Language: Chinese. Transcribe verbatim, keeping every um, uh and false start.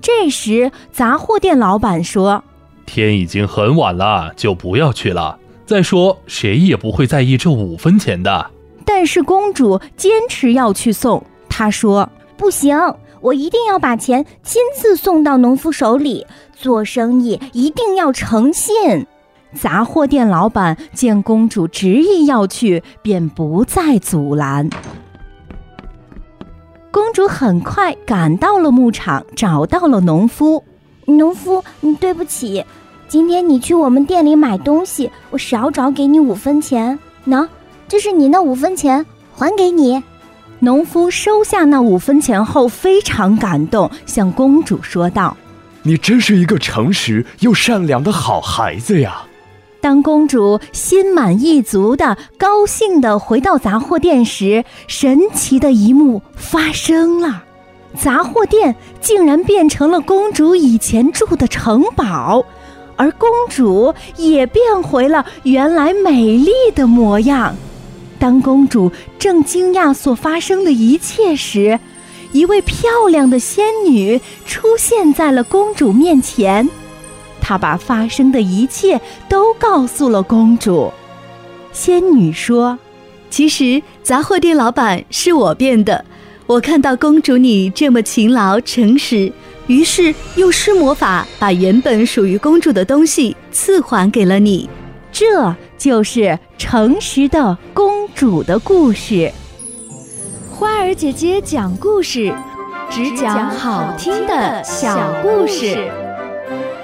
这时杂货店老板说： 天已经很晚了，就不要去了，再说谁也不会在意这五分钱的。 但是公主坚持要去送，她说： 不行，我一定要把钱亲自送到农夫手里，做生意一定要诚信。 杂货店老板见公主执意要去，便不再阻拦。公主很快赶到了牧场，找到了农夫。 农夫，对不起，今天你去我们店里买东西，我少找给你五分钱。喏，这是你那五分钱，还给你。 农夫收下那五分钱后非常感动，向公主说道： 你真是一个诚实又善良的好孩子呀。 当公主心满意足的高兴地回到杂货店时，神奇的一幕发生了，杂货店竟然变成了公主以前住的城堡，而公主也变回了原来美丽的模样。当公主正惊讶所发生的一切时，一位漂亮的仙女出现在了公主面前，她把发生的一切都告诉了公主。仙女说： 其实杂货店老板是我变的，我看到公主你这么勤劳诚实，于是用施魔法把原本属于公主的东西赐还给了你。 这就是诚实的公主的故事。 花儿姐姐讲故事，只讲好听的小故事。